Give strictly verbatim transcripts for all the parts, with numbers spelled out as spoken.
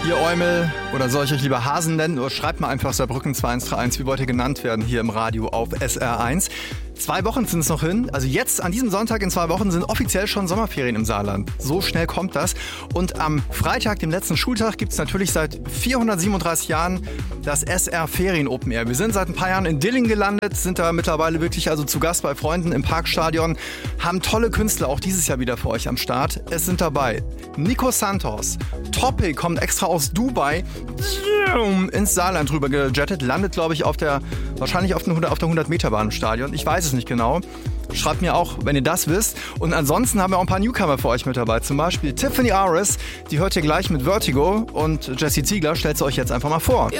Ihr Eumel, oder soll ich euch lieber Hasen nennen, oder schreibt mal einfach Saarbrücken zwei eins drei eins, wie wollt ihr genannt werden hier im Radio auf S R eins. Zwei Wochen sind es noch hin, also jetzt an diesem Sonntag in zwei Wochen sind offiziell schon Sommerferien im Saarland. So schnell kommt das. Und am Freitag, dem letzten Schultag, gibt es natürlich seit vierhundertsiebenunddreißig Jahren das S R Ferien Open Air. Wir sind seit ein paar Jahren in Dilling gelandet, sind da mittlerweile wirklich also zu Gast bei Freunden im Parkstadion, haben tolle Künstler auch dieses Jahr wieder für euch am Start. Es sind dabei Nico Santos, Topic kommt extra aus Dubai ins Saarland rüber gejettet, landet glaube ich auf der, wahrscheinlich auf, den, auf der hundert Meter Bahn im Stadion. Ich weiß es nicht genau. Schreibt mir auch, wenn ihr das wisst. Und ansonsten haben wir auch ein paar Newcomer für euch mit dabei. Zum Beispiel Tiffany Aris, die hört ihr gleich mit Vertigo. Und Jessie Ziegler stellt sie euch jetzt einfach mal vor.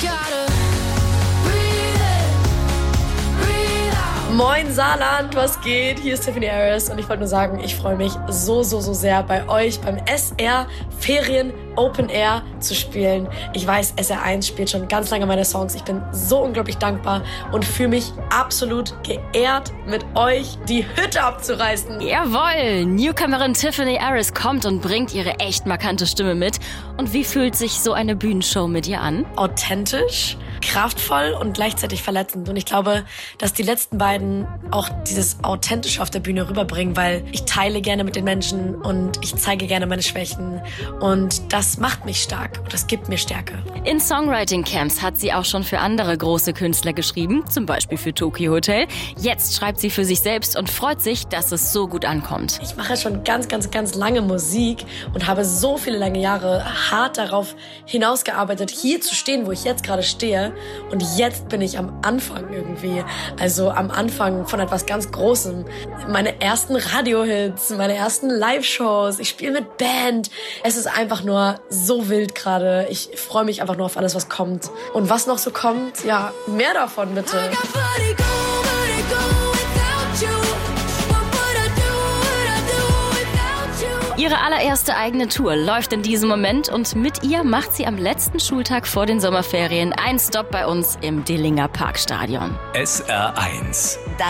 Moin Saarland, was geht? Hier ist Tiffany Aris und ich wollte nur sagen, ich freue mich so, so, so sehr bei euch beim S R Ferien Open Air zu spielen. Ich weiß, S R eins spielt schon ganz lange meine Songs. Ich bin so unglaublich dankbar und fühle mich absolut geehrt, mit euch die Hütte abzureißen. Jawohl! Newcomerin Tiffany Aris kommt und bringt ihre echt markante Stimme mit. Und wie fühlt sich so eine Bühnenshow mit ihr an? Authentisch, kraftvoll und gleichzeitig verletzend. Und ich glaube, dass die letzten beiden auch dieses Authentische auf der Bühne rüberbringen, weil ich teile gerne mit den Menschen und ich zeige gerne meine Schwächen. Und das macht mich stark und das gibt mir Stärke. In Songwriting-Camps hat sie auch schon für andere große Künstler geschrieben, zum Beispiel für Tokio Hotel. Jetzt schreibt sie für sich selbst und freut sich, dass es so gut ankommt. Ich mache schon ganz, ganz, ganz lange Musik und habe so viele lange Jahre hart darauf hinausgearbeitet, hier zu stehen, wo ich jetzt gerade stehe. Und jetzt bin ich am Anfang irgendwie, also am Anfang von etwas ganz Großem. Meine ersten Radiohits, meine ersten Live-Shows, ich spiele mit Band. Es ist einfach nur so wild gerade. Ich freue mich einfach nur auf alles, was kommt. Und was noch so kommt, ja, mehr davon bitte. Ihre allererste eigene Tour läuft in diesem Moment und mit ihr macht sie am letzten Schultag vor den Sommerferien einen Stopp bei uns im Dillinger Parkstadion. S R eins